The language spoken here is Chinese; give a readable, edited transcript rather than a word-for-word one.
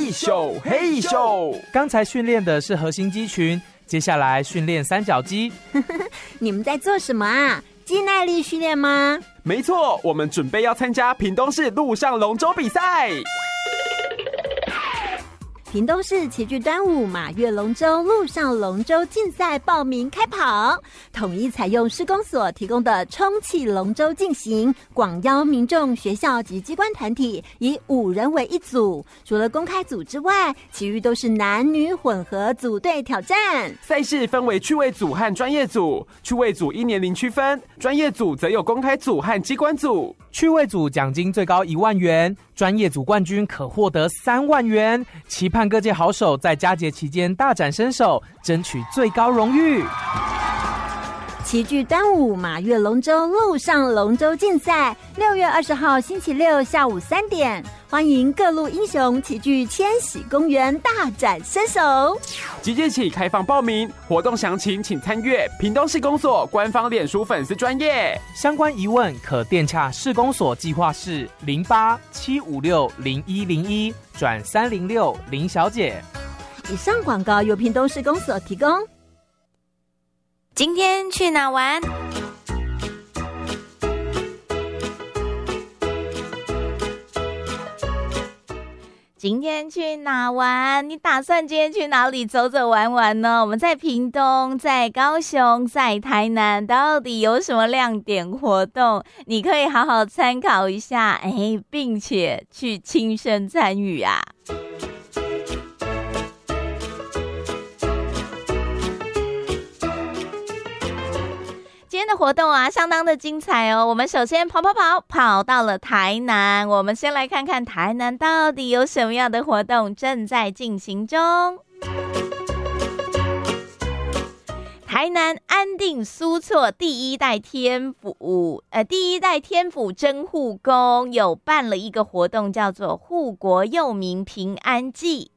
嘿咻嘿咻。 刚才训练的是核心肌群，接下来训练三角肌。 你们在做什么啊？肌耐力训练吗？ 没错，我们准备要参加屏东市陆上龙舟比赛。 屏东市齐聚端午马月龙舟陆上龙舟竞赛报名开跑，统一采用市公所提供的充气龙舟进行，广邀民众、学校及机关团体，以5人为一组。除了公开组之外，其余都是男女混合组队挑战。 赛事分为趣味组和专业组，趣味组依年龄区分，专业组则有公开组和机关组。 趣味组奖金最高1万元，专业组冠军可获得3万元。期盼各界好手在佳节期间大展身手，争取最高荣誉。 齐聚端午马月龙舟陆上龙舟竞赛，6月20号星期六下午3点，欢迎各路英雄齐聚千禧公园大展身手。 即日起开放报名，活动详情请参阅屏东市公所官方脸书粉丝专页。 相关疑问可电洽市公所计划室0875601101转306林小姐。 以上广告由屏东市公所提供。 今天去哪玩？今天去哪玩？你打算今天去哪里走走玩玩呢？我们在屏东，在高雄，在台南，到底有什么亮点活动？你可以好好参考一下，并且去亲身参与啊。今天的活动啊，相当的精彩哦。我们首先跑到了台南，我们先来看看台南到底有什么样的活动正在进行中。台南安定苏措第一代天府真护宫有办了一个活动，叫做护国佑民平安祭。